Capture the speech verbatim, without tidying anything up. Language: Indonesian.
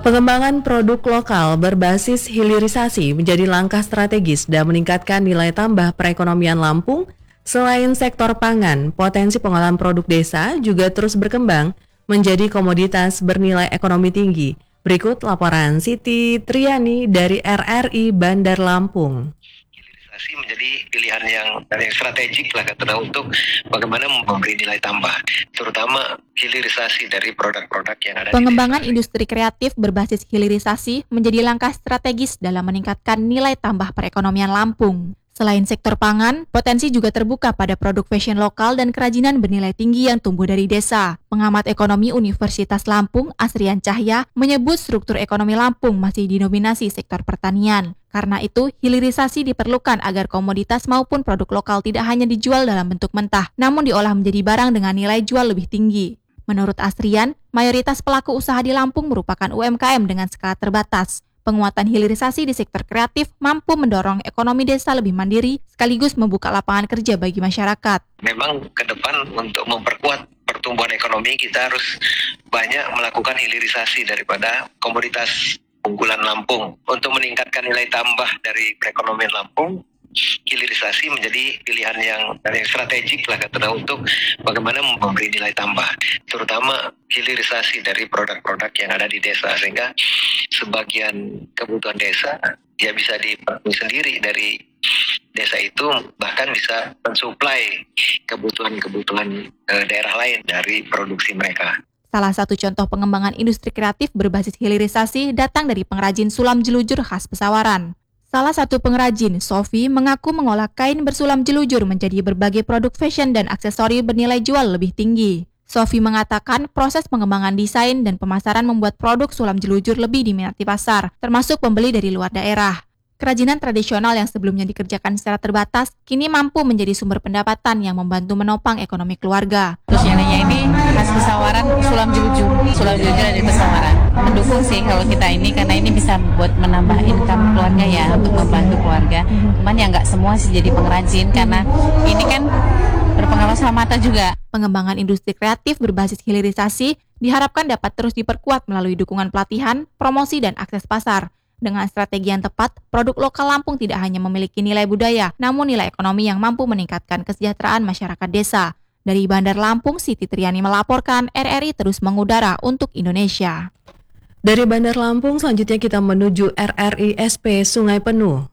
Pengembangan produk lokal berbasis hilirisasi menjadi langkah strategis dan meningkatkan nilai tambah perekonomian Lampung. Selain sektor pangan, potensi pengolahan produk desa juga terus berkembang menjadi komoditas bernilai ekonomi tinggi. Berikut laporan Siti Triani dari R R I Bandar Lampung. Hilirisasi menjadi pilihan yang, yang strategik lah katanya untuk bagaimana memberi nilai tambah, terutama hilirisasi dari produk-produk yang ada. Pengembangan industri kreatif berbasis hilirisasi menjadi langkah strategis dalam meningkatkan nilai tambah perekonomian Lampung. Selain sektor pangan, potensi juga terbuka pada produk fashion lokal dan kerajinan bernilai tinggi yang tumbuh dari desa. Pengamat ekonomi Universitas Lampung, Asrian Cahya, menyebut struktur ekonomi Lampung masih didominasi sektor pertanian. Karena itu, hilirisasi diperlukan agar komoditas maupun produk lokal tidak hanya dijual dalam bentuk mentah, namun diolah menjadi barang dengan nilai jual lebih tinggi. Menurut Asrian, mayoritas pelaku usaha di Lampung merupakan U M K M dengan skala terbatas. Penguatan hilirisasi di sektor kreatif mampu mendorong ekonomi desa lebih mandiri sekaligus membuka lapangan kerja bagi masyarakat. Memang ke depan untuk memperkuat pertumbuhan ekonomi kita harus banyak melakukan hilirisasi daripada komoditas unggulan Lampung. Untuk meningkatkan nilai tambah dari perekonomian Lampung, hilirisasi menjadi pilihan yang, yang strategik lah katanya untuk bagaimana memberi nilai tambah, terutama hilirisasi dari produk-produk yang ada di desa, sehingga sebagian kebutuhan desa ya bisa dipenuhi sendiri dari desa itu, bahkan bisa mensuplai kebutuhan-kebutuhan e, daerah lain dari produksi mereka. Salah satu contoh pengembangan industri kreatif berbasis hilirisasi datang dari pengrajin sulam jelujur khas Pesawaran. Salah satu pengrajin, Sofi, mengaku mengolah kain bersulam jelujur menjadi berbagai produk fashion dan aksesori bernilai jual lebih tinggi. Sofi mengatakan proses pengembangan desain dan pemasaran membuat produk sulam jelujur lebih diminati pasar, termasuk pembeli dari luar daerah. Kerajinan tradisional yang sebelumnya dikerjakan secara terbatas, kini mampu menjadi sumber pendapatan yang membantu menopang ekonomi keluarga. Terus yang lainnya ini khas Pesawaran, sulam jelujur, sulam jelujur dari Pesawaran. Mendukung sih kalau kita ini, karena ini bisa buat menambah income keluarga ya, untuk membantu keluarga. Cuman ya nggak semua sih jadi pengrajin, karena ini kan berpengaruh sama mata juga. Pengembangan industri kreatif berbasis hilirisasi diharapkan dapat terus diperkuat melalui dukungan pelatihan, promosi, dan akses pasar. Dengan strategi yang tepat, produk lokal Lampung tidak hanya memiliki nilai budaya, namun nilai ekonomi yang mampu meningkatkan kesejahteraan masyarakat desa. Dari Bandar Lampung, Siti Triani melaporkan, R R I terus mengudara untuk Indonesia. Dari Bandar Lampung, selanjutnya kita menuju R R I S P Sungai Penuh.